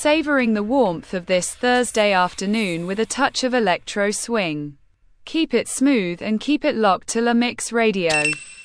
savoring the warmth of this Thursday afternoon with a touch of electro swing. Keep it smooth and keep it locked to La Mix Radio.